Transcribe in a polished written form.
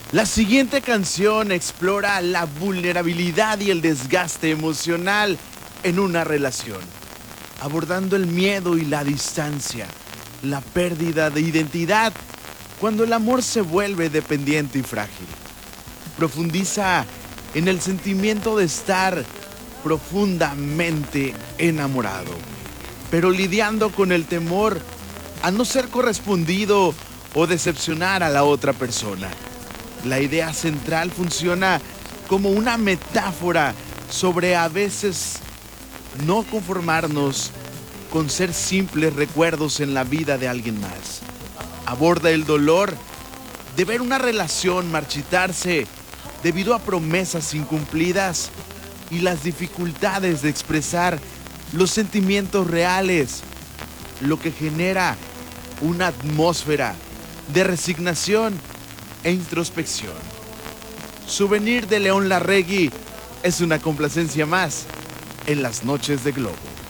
La siguiente canción explora la vulnerabilidad y el desgaste emocional en una relación, abordando el miedo y la distancia, la pérdida de identidad cuando el amor se vuelve dependiente y frágil. Profundiza en el sentimiento de estar profundamente enamorado, pero lidiando con el temor a no ser correspondido o decepcionar a la otra persona. La idea central funciona como una metáfora sobre a veces no conformarnos con ser simples recuerdos en la vida de alguien más. Aborda el dolor de ver una relación marchitarse debido a promesas incumplidas y las dificultades de expresar los sentimientos reales, lo que genera una atmósfera de resignación e introspección. Souvenir de León Larregui es una complacencia más en las noches de Globo.